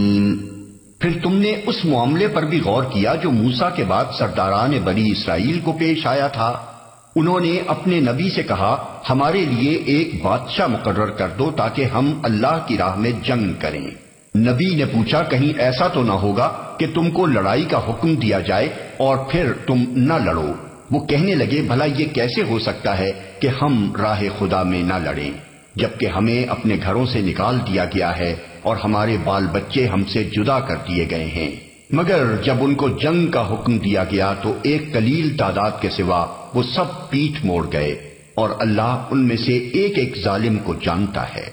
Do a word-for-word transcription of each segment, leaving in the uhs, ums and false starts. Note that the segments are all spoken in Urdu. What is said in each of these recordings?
پھر تم نے اس معاملے پر بھی غور کیا جو موسیٰ کے بعد سرداران بنی اسرائیل کو پیش آیا تھا؟ انہوں نے اپنے نبی سے کہا ہمارے لیے ایک بادشاہ مقرر کر دو تاکہ ہم اللہ کی راہ میں جنگ کریں۔ نبی نے پوچھا کہیں ایسا تو نہ ہوگا کہ تم کو لڑائی کا حکم دیا جائے اور پھر تم نہ لڑو؟ وہ کہنے لگے بھلا یہ کیسے ہو سکتا ہے کہ ہم راہ خدا میں نہ لڑیں جبکہ ہمیں اپنے گھروں سے نکال دیا گیا ہے اور ہمارے بال بچے ہم سے جدا کر دیے گئے ہیں؟ مگر جب ان کو جنگ کا حکم دیا گیا تو ایک قلیل تعداد کے سوا وہ سب پیٹھ موڑ گئے، اور اللہ ان میں سے ایک ایک ظالم کو جانتا ہے۔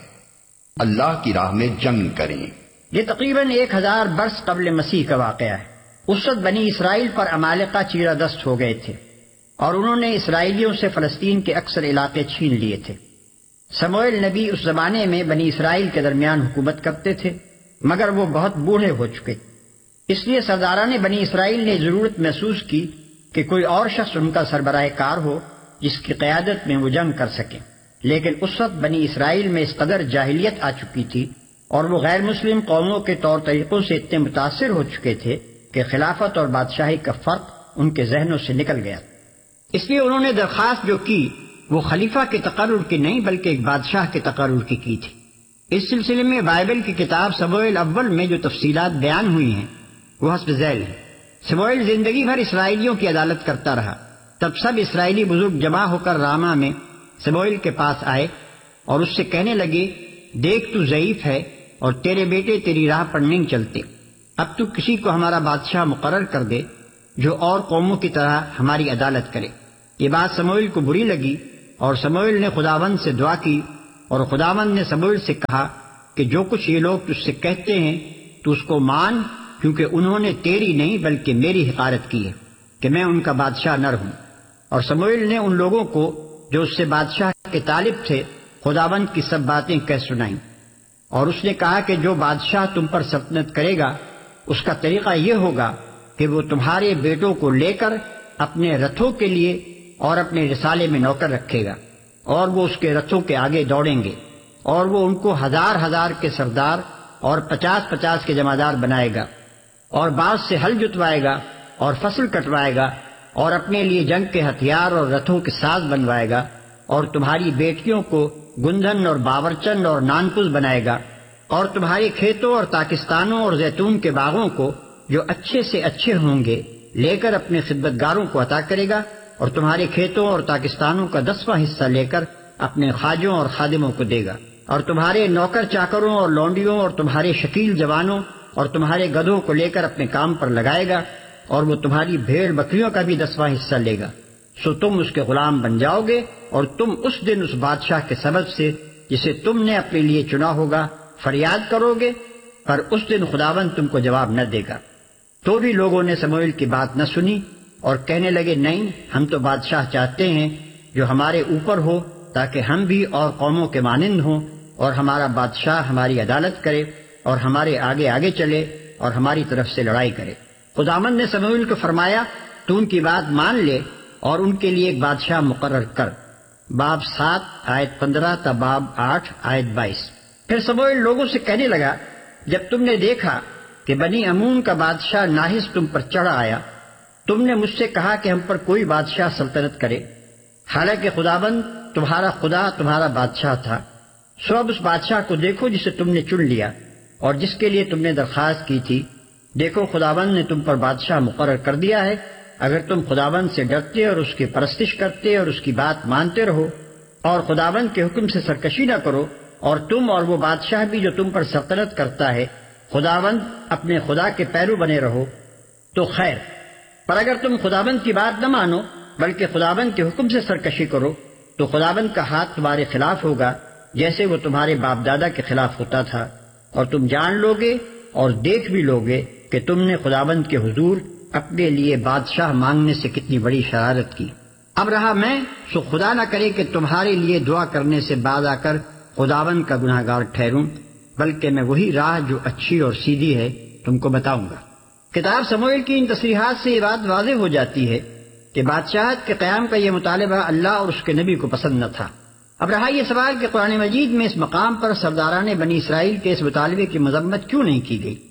اللہ کی راہ میں جنگ کریں۔ یہ تقریباً ایک ہزار برس قبل مسیح کا واقعہ ہے۔ اس وقت بنی اسرائیل پر عمالقہ چیرہ دست ہو گئے تھے اور انہوں نے اسرائیلیوں سے فلسطین کے اکثر علاقے چھین لیے تھے۔ سموئیل نبی اس زمانے میں بنی اسرائیل کے درمیان حکومت کرتے تھے، مگر وہ بہت بوڑھے ہو چکے، اس لیے سرداران بنی اسرائیل نے ضرورت محسوس کی کہ کوئی اور شخص ان کا سربراہ کار ہو جس کی قیادت میں وہ جنگ کر سکے۔ لیکن اس وقت بنی اسرائیل میں اس قدر جاہلیت آ چکی تھی اور وہ غیر مسلم قوموں کے طور طریقوں سے اتنے متاثر ہو چکے تھے کہ خلافت اور بادشاہی کا فرق ان کے ذہنوں سے نکل گیا۔ اس لیے انہوں نے درخواست جو کی وہ خلیفہ کے تقرر کی نہیں بلکہ ایک بادشاہ کے تقرر کی کی تھی۔ اس سلسلے میں بائبل کی کتاب سموئیل اول میں جو تفصیلات بیان ہوئی ہیں وہ حسب ذیل ہے۔ سموئیل زندگی بھر اسرائیلیوں کی عدالت کرتا رہا۔ تب سب اسرائیلی بزرگ جمع ہو کر راما میں سموئیل کے پاس آئے اور اس سے کہنے لگے دیکھ تو ضعیف ہے اور تیرے بیٹے تیری راہ پر نہیں چلتے، اب تو کسی کو ہمارا بادشاہ مقرر کر دے جو اور قوموں کی طرح ہماری عدالت کرے۔ یہ بات سموئیل کو بری لگی اور سموئیل نے خداوند سے دعا کی، اور خداوند نے سموئیل سے کہا کہ جو کچھ یہ لوگ تجھ سے کہتے ہیں تو اس کو مان، کیونکہ انہوں نے تیری نہیں بلکہ میری حقارت کی ہے کہ میں ان کا بادشاہ نہ رہوں۔ اور سموئیل نے ان لوگوں کو جو اس سے بادشاہ کے طالب تھے خداوند کی سب باتیں کہہ سنائیں، اور اس نے کہا کہ جو بادشاہ تم پر سلطنت کرے گا اس کا طریقہ یہ ہوگا کہ وہ تمہارے بیٹوں کو لے کر اپنے رتھوں کے لیے اور اپنے رسالے میں نوکر رکھے گا، اور وہ اس کے رتھوں کے آگے دوڑیں گے، اور وہ ان کو ہزار ہزار کے سردار اور پچاس پچاس کے جمعدار بنائے گا، اور بعض سے ہل جتوائے گا اور فصل کٹوائے گا، اور اپنے لیے جنگ کے ہتھیار اور رتھوں کے ساز بنوائے گا، اور تمہاری بیٹیوں کو گندھن اور باورچن اور نانپس بنائے گا، اور تمہارے کھیتوں اور تاکستانوں اور زیتون کے باغوں کو جو اچھے سے اچھے ہوں گے لے کر اپنے خدمتگاروں کو عطا کرے گا، اور تمہارے کھیتوں اور تاکستانوں کا دسواں حصہ لے کر اپنے خواجوں اور خادموں کو دے گا، اور تمہارے نوکر چاکروں اور لونڈیوں اور تمہارے شکیل جوانوں اور تمہارے گدھوں کو لے کر اپنے کام پر لگائے گا، اور وہ تمہاری بھیڑ بکریوں کا بھی دسواں حصہ لے گا۔ سو تم اس کے غلام بن جاؤ گے، اور تم اس دن اس بادشاہ کے سبب سے جسے تم نے اپنے لیے چنا ہوگا فریاد کرو گے، پر اس دن خداوند تم کو جواب نہ دے گا۔ تو بھی لوگوں نے سموئیل کی بات نہ سنی اور کہنے لگے نہیں، ہم تو بادشاہ چاہتے ہیں جو ہمارے اوپر ہو تاکہ ہم بھی اور قوموں کے مانند ہوں، اور ہمارا بادشاہ ہماری عدالت کرے اور ہمارے آگے آگے چلے اور ہماری طرف سے لڑائی کرے۔ خداوند نے سموئیل کو فرمایا تو ان کی بات مان لے اور ان کے لیے ایک بادشاہ مقرر کر۔ باب سات آیت پندرہ تا باب آٹھ آیت بائیس۔ پھر سموئیل لوگوں سے کہنے لگا جب تم نے دیکھا کہ بنی امون کا بادشاہ ناحس تم پر چڑھ آیا، تم نے مجھ سے کہا کہ ہم پر کوئی بادشاہ سلطنت کرے، حالانکہ خداوند تمہارا خدا تمہارا بادشاہ تھا۔ سو اب اس بادشاہ کو دیکھو جسے تم نے چن لیا اور جس کے لیے تم نے درخواست کی تھی، دیکھو خداوند نے تم پر بادشاہ مقرر کر دیا ہے۔ اگر تم خداوند سے ڈرتے اور اس کی پرستش کرتے اور اس کی بات مانتے رہو اور خداوند کے حکم سے سرکشی نہ کرو، اور تم اور وہ بادشاہ بھی جو تم پر سلطنت کرتا ہے خداوند اپنے خدا کے پیرو بنے رہو تو خیر، پر اگر تم خداوند کی بات نہ مانو بلکہ خداوند کے حکم سے سرکشی کرو تو خداوند کا ہاتھ تمہارے خلاف ہوگا جیسے وہ تمہارے باپ دادا کے خلاف ہوتا تھا، اور تم جان لوگے اور دیکھ بھی لوگے کہ تم نے خداوند کے حضور اپنے لیے بادشاہ مانگنے سے کتنی بڑی شرارت کی۔ اب رہا میں، سو خدا نہ کرے کہ تمہارے لیے دعا کرنے سے بعد آ کر خداوند کا گناہ گار ٹھہروں، بلکہ میں وہی راہ جو اچھی اور سیدھی ہے تم کو بتاؤں گا۔ کتاب سموئیل کی ان تصریحات سے یہ بات واضح ہو جاتی ہے کہ بادشاہت کے قیام کا یہ مطالبہ اللہ اور اس کے نبی کو پسند نہ تھا۔ اب رہا یہ سوال کہ قرآن مجید میں اس مقام پر سرداران بنی اسرائیل کے اس مطالبے کی مذمت کیوں نہیں کی گئی۔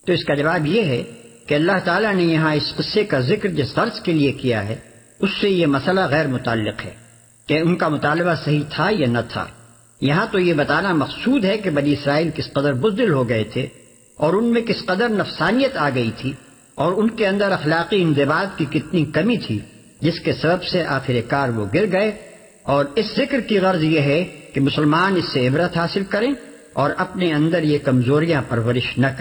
تو اس کا جواب یہ ہے کہ اللہ تعالیٰ نے یہاں اس قصے کا ذکر جس غرض کے لیے کیا ہے اس سے یہ مسئلہ غیر متعلق ہے کہ ان کا مطالبہ صحیح تھا یا نہ تھا۔ یہاں تو یہ بتانا مقصود ہے کہ بنی اسرائیل کس قدر بزدل ہو گئے تھے اور ان میں کس قدر نفسانیت آ گئی تھی اور ان کے اندر اخلاقی انضباط کی کتنی کمی تھی، جس کے سبب سے آخر کار وہ گر گئے۔ اور اس ذکر کی غرض یہ ہے کہ مسلمان اس سے عبرت حاصل کریں اور اپنے اندر یہ کمزوریاں پرورش نہ کریں۔